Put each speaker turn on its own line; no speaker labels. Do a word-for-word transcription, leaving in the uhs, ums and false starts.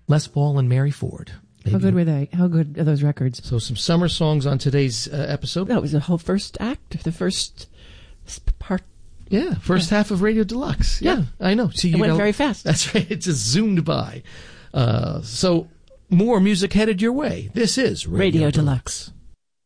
Les Paul and Mary Ford. Maybe.
How good were they? How good are those records?
So some summer songs on today's uh, episode.
That was the whole first act, the first part.
Yeah, first yeah. half of Radio Deluxe. Yeah, yeah. I know. See,
it
you
went
know,
very fast.
That's right. It just zoomed by. Uh, so more music headed your way. This is Radio, Radio Deluxe. Deluxe.